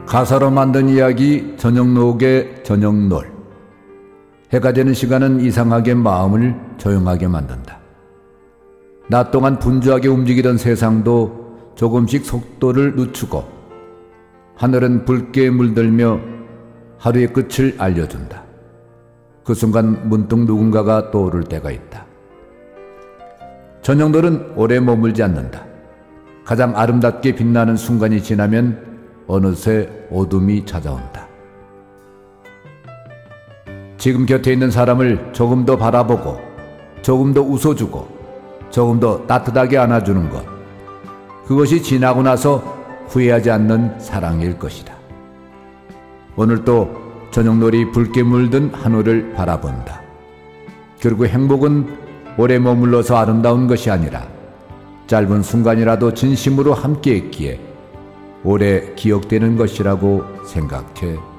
가사로 만든 이야기 저녁록의 저녁놀. 해가 되는 시간은 이상하게 마음을 조용하게 만든다. 낮 동안 분주하게 움직이던 세상도 조금씩 속도를 늦추고 하늘은 붉게 물들며 하루의 끝을 알려준다. 그 순간 문득 누군가가 떠오를 때가 있다. 저녁놀은 오래 머물지 않는다. 가장 아름답게 빛나는 순간이 지나면 어느새 어둠이 찾아온다. 지금 곁에 있는 사람을 조금 더 바라보고 조금 더 웃어주고 조금 더 따뜻하게 안아주는 것, 그것이 지나고 나서 후회하지 않는 사랑일 것이다. 오늘 또 저녁놀이 붉게 물든 하늘을 바라본다. 그리고 행복은 오래 머물러서 아름다운 것이 아니라 짧은 순간이라도 진심으로 함께했기에 오래 기억되는 것이라고 생각해